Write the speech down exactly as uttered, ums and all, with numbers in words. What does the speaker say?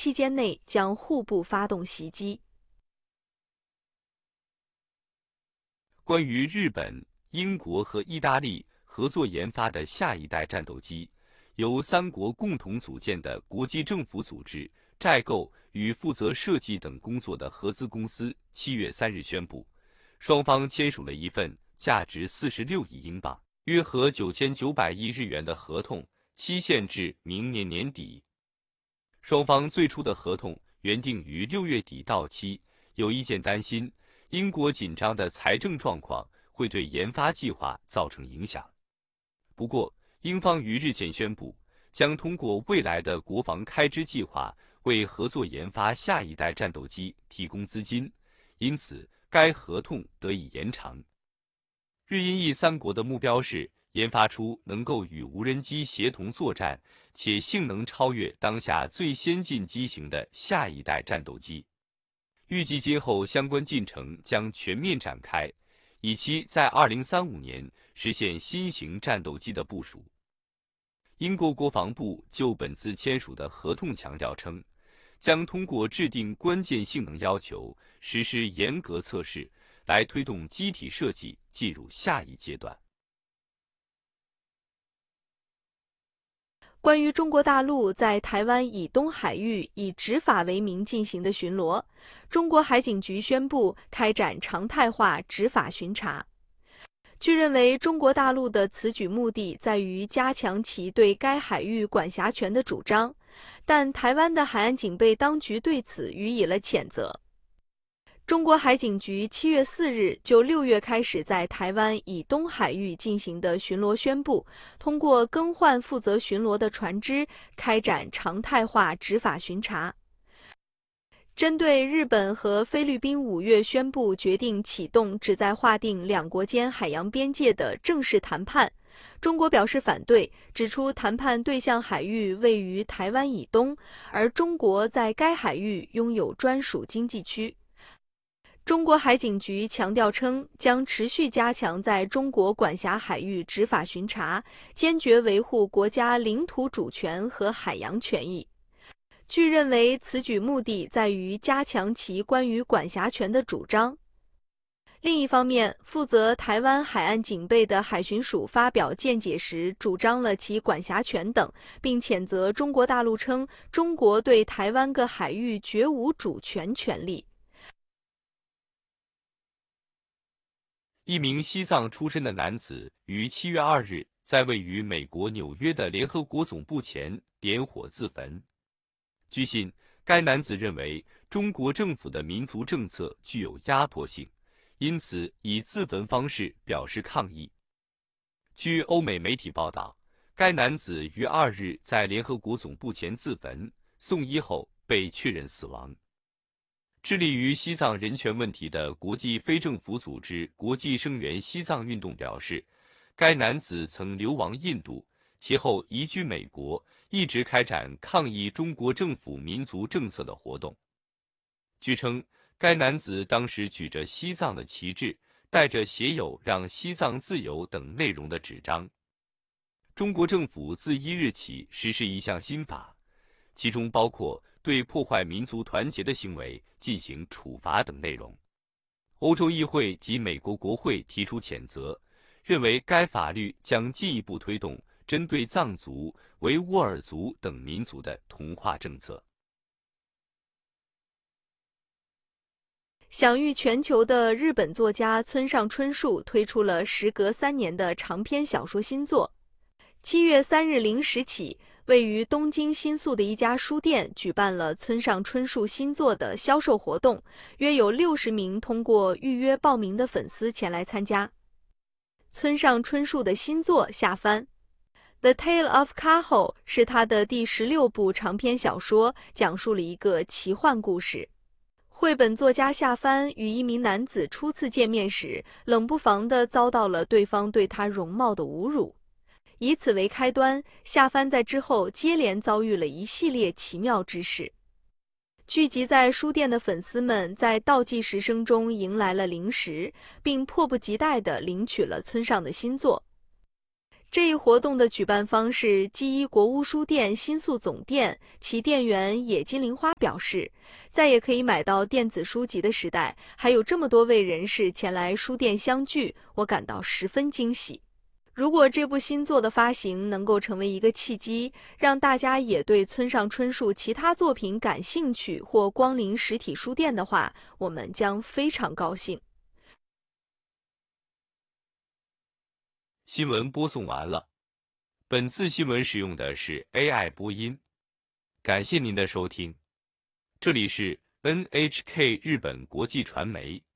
期间内将互不发动袭击。 关于日本、英国和意大利合作研发的下一代战斗机，由三国共同组建的国际政府组织债购与负责设计等工作的合资公司七月三日宣布，双方签署了一份价值四十六亿英镑，约合九千九百亿日元的合同，期限至明年年底。双方最初的合同原定于六月底到期，有意见担心英国紧张的财政状况会对研发计划造成影响。不过，英方于日前宣布，将通过未来的国防开支计划为合作研发下一代战斗机提供资金，因此该合同得以延长。日英意三国的目标是研发出能够与无人机协同作战且性能超越当下最先进机型的下一代战斗机。预计今后相关进程将全面展开，以期在二零三五年实现新型战斗机的部署。英国国防部就本次签署的合同强调称，将通过制定关键性能要求，实施严格测试，来推动机体设计进入下一阶段。 关于中国大陆在台湾以东海域以执法为名进行的巡逻，中国海警局宣布开展常态化执法巡查。据认为，中国大陆的此举目的在于加强其对该海域管辖权的主张，但台湾的海岸警备当局对此予以了谴责。中国海警局七月四日就六月开始在台湾以东海域进行的巡逻宣布，通过更换负责巡逻的船只，开展常态化执法巡查。针对日本和菲律宾五月宣布决定启动旨在划定两国间海洋边界的正式谈判，中国表示反对，指出谈判对象海域位于台湾以东，而中国在该海域拥有专属经济区。中国海警局强调称，将持续加强在中国管辖海域执法巡查，坚决维护国家领土主权和海洋权益。据认为，此举目的在于加强其关于管辖权的主张。另一方面，负责台湾海岸警备的海巡署发表见解时，主张了其管辖权等，并谴责中国大陆称，中国对台湾各海域绝无主权权利。 一名西藏出身的男子于七月二日在位于美国纽约的联合国总部前点火自焚。据信，该男子认为中国政府的民族政策具有压迫性，因此以自焚方式表示抗议。据欧美媒体报道，该男子于二日在联合国总部前自焚，送医后被确认死亡。致力于西藏人权问题的国际非政府组织国际声援西藏运动表示，该男子曾流亡印度，其后移居美国，一直开展抗议中国政府民族政策的活动。据称，该男子当时举着西藏的旗帜，带着写有让西藏自由等内容的纸张。中国政府自一日起实施一项新法，其中包括对破坏民族团结的行为进行处罚等内容。欧洲议会及美国国会提出谴责，认为该法律将进一步推动针对藏族、维吾尔族等民族的同化政策。 享誉全球的日本作家村上春树推出了时隔三年的长篇小说新作。七月三日零时起，位于东京新宿的一家书店举办了村上春树新作的销售活动，约有六十名通过预约报名的粉丝前来参加。村上春树的新作《下帆》The Tale of Kaho 是他的第十六部长篇小说，讲述了一个奇幻故事。绘本作家夏帆与一名男子初次见面时，冷不防地遭到了对方对他容貌的侮辱。以此为开端，夏帆在之后接连遭遇了一系列奇妙之事。聚集在书店的粉丝们在倒计时声中迎来了零食，并迫不及待地领取了村上的新作。 这一活动的举办方是基一国屋书店新宿总店，其店员野金玲花表示，在也可以买到电子书籍的时代，还有这么多位人士前来书店相聚，我感到十分惊喜。如果这部新作的发行能够成为一个契机，让大家也对村上春树其他作品感兴趣或光临实体书店的话，我们将非常高兴。 新闻播送完了，本次新闻使用的是 A I 播音，感谢您的收听，这里是 N H K 日本国际传媒。